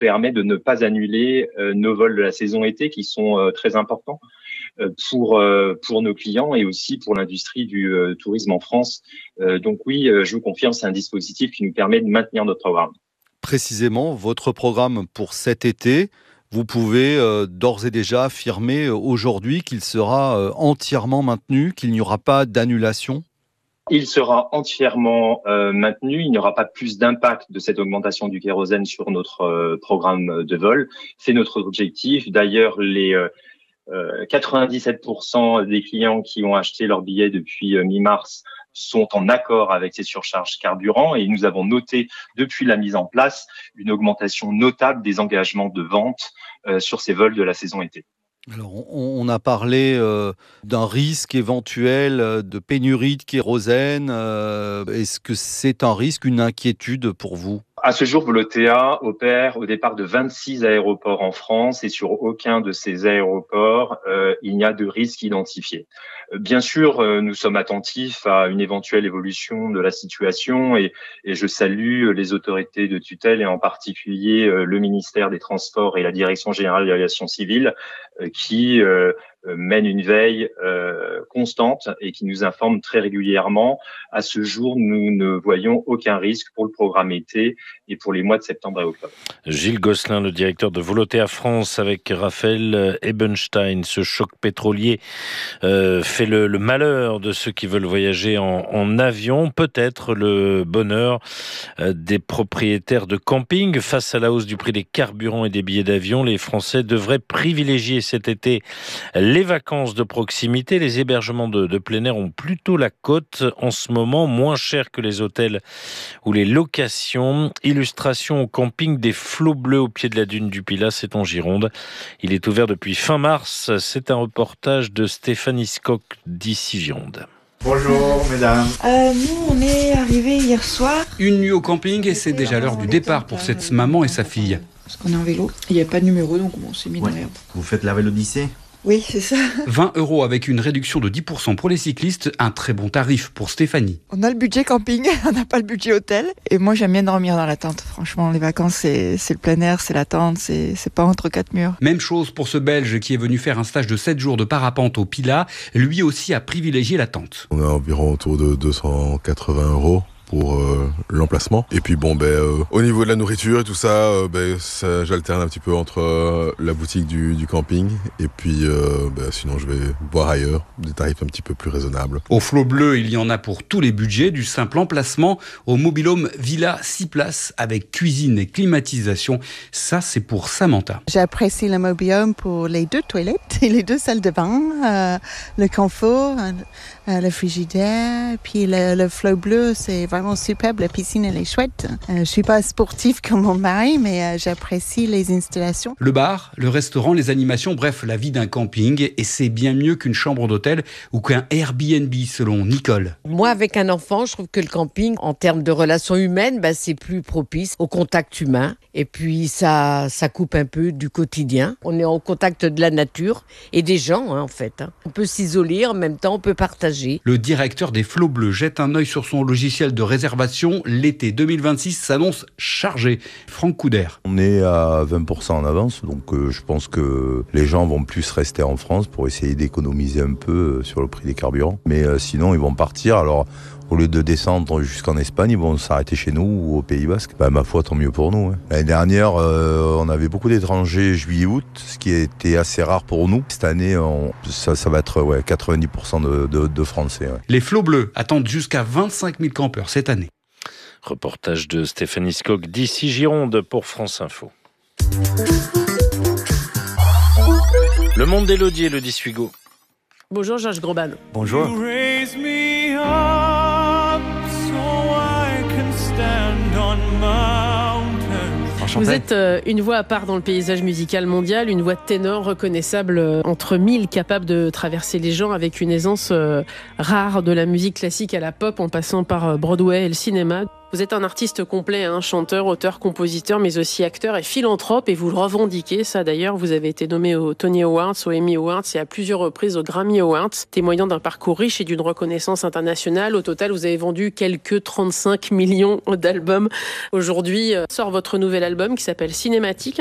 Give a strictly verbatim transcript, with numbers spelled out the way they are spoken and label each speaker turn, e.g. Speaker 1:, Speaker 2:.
Speaker 1: permet de ne pas annuler euh, nos vols de la saison été qui sont euh, très importants euh, pour euh, pour nos clients et aussi pour l'industrie du euh, tourisme en France. Euh, donc oui, euh, je vous confirme, c'est un dispositif qui nous permet de maintenir notre programme.
Speaker 2: Précisément, votre programme pour cet été, vous pouvez euh, d'ores et déjà affirmer euh, aujourd'hui qu'il sera euh, entièrement maintenu, qu'il n'y aura pas d'annulation ?
Speaker 1: Il sera entièrement euh, maintenu. Il n'y aura pas plus d'impact de cette augmentation du kérosène sur notre euh, programme de vol. C'est notre objectif. D'ailleurs, les euh, euh, quatre-vingt-dix-sept pour cent des clients qui ont acheté leur billet depuis euh, mi-mars sont en accord avec ces surcharges carburant et nous avons noté depuis la mise en place une augmentation notable des engagements de vente euh, sur ces vols de la saison été.
Speaker 2: Alors, on, on a parlé euh, d'un risque éventuel de pénurie de kérosène. Euh, est-ce que c'est un risque, une inquiétude pour vous ?
Speaker 1: À ce jour, Volotea opère au départ de vingt-six aéroports en France et sur aucun de ces aéroports, euh, il n'y a de risque identifié. Bien sûr, euh, nous sommes attentifs à une éventuelle évolution de la situation et, et je salue les autorités de tutelle et en particulier euh, le ministère des Transports et la Direction générale de l'aviation civile euh, qui euh, mène une veille euh, constante et qui nous informe très régulièrement. À ce jour, nous ne voyons aucun risque pour le programme été et pour les mois de septembre et octobre.
Speaker 3: Gilles Gosselin, le directeur de Volotea France, avec Raphaël Ebenstein. Ce choc pétrolier euh, fait le, le malheur de ceux qui veulent voyager en, en avion, peut-être le bonheur euh, des propriétaires de camping. Face à la hausse du prix des carburants et des billets d'avion, les Français devraient privilégier cet été les vacances de proximité. Les hébergements de, de plein air ont plutôt la cote en ce moment, moins cher que les hôtels ou les locations. Illustration au camping des Flots Bleus au pied de la dune du Pilat, c'est en Gironde. Il est ouvert depuis fin mars. C'est un reportage de Stéphanie Skock d'ici Gironde.
Speaker 4: Bonjour mesdames.
Speaker 5: Euh, nous on est arrivés hier soir.
Speaker 4: Une nuit au camping et c'est déjà l'heure du départ pour cette maman et sa fille.
Speaker 5: Parce qu'on est en vélo. Il n'y a pas de numéro donc on s'est mis ouais. dans l'herbe.
Speaker 6: Vous faites la Vélodyssée ?
Speaker 5: Oui, c'est ça.
Speaker 4: vingt euros avec une réduction de dix pour cent pour les cyclistes, un très bon tarif pour Stéphanie.
Speaker 5: On a le budget camping, on n'a pas le budget hôtel. Et moi, j'aime bien dormir dans la tente. Franchement, les vacances, c'est, c'est le plein air, c'est la tente, c'est, c'est pas entre quatre murs.
Speaker 4: Même chose pour ce Belge qui est venu faire un stage de sept jours de parapente au Pilat. Lui aussi a privilégié la tente.
Speaker 7: On a environ autour de deux cent quatre-vingts euros. Pour euh, l'emplacement. Et puis bon, ben, euh, au niveau de la nourriture et tout ça, euh, ben, ça j'alterne un petit peu entre euh, la boutique du, du camping et puis euh, ben, sinon je vais boire ailleurs, des tarifs un petit peu plus raisonnables.
Speaker 4: Au Flot Bleu, il y en a pour tous les budgets, du simple emplacement au mobil-home villa six places avec cuisine et climatisation. Ça, c'est pour Samantha.
Speaker 8: J'apprécie le mobil-home pour les deux toilettes et les deux salles de bain, euh, le confort, euh, le frigidaire, puis le, le Flot Bleu, c'est vraiment superbe, la piscine elle est chouette. Euh, je suis pas sportive comme mon mari, mais euh, j'apprécie les installations.
Speaker 4: Le bar, le restaurant, les animations, bref, la vie d'un camping. Et c'est bien mieux qu'une chambre d'hôtel ou qu'un Airbnb, selon Nicole.
Speaker 9: Moi, avec un enfant, je trouve que le camping, en termes de relations humaines, bah, c'est plus propice au contact humain. Et puis, ça, ça coupe un peu du quotidien. On est en contact de la nature et des gens, hein, en fait. Hein. On peut s'isoler, en même temps, on peut partager.
Speaker 4: Le directeur des Flots Bleus jette un œil sur son logiciel de réservation. L'été deux mille vingt-six s'annonce chargé. Franck Couder.
Speaker 10: On est à vingt pour cent en avance, donc euh, je pense que les gens vont plus rester en France pour essayer d'économiser un peu euh, sur le prix des carburants. Mais euh, sinon, ils vont partir. Alors, au lieu de descendre jusqu'en Espagne, ils vont s'arrêter chez nous ou au Pays Basque. Bah, ma foi, tant mieux pour nous. Hein. L'année dernière, euh, on avait beaucoup d'étrangers juillet-août, ce qui était assez rare pour nous. Cette année, on, ça, ça va être ouais, quatre-vingt-dix pour cent de, de, de Français. Ouais.
Speaker 4: Les Flots Bleus attendent jusqu'à vingt-cinq mille campeurs cette année.
Speaker 3: Reportage de Stéphanie Skock d'ici Gironde pour France Info. Le monde d'Élodie et Élodie Suigo.
Speaker 11: Bonjour Georges Groban.
Speaker 2: Bonjour.
Speaker 11: Vous êtes euh, une voix à part dans le paysage musical mondial, une voix de ténor reconnaissable euh, entre mille, capable de traverser les genres avec une aisance euh, rare de la musique classique à la pop en passant par euh, Broadway et le cinéma. Vous êtes un artiste complet, hein, chanteur, auteur, compositeur, mais aussi acteur et philanthrope, et vous le revendiquez. Ça d'ailleurs, vous avez été nommé aux Tony Awards, aux Emmy Awards et à plusieurs reprises aux Grammy Awards, témoignant d'un parcours riche et d'une reconnaissance internationale. Au total, vous avez vendu quelques trente-cinq millions d'albums. Aujourd'hui, sort votre nouvel album qui s'appelle Cinématique.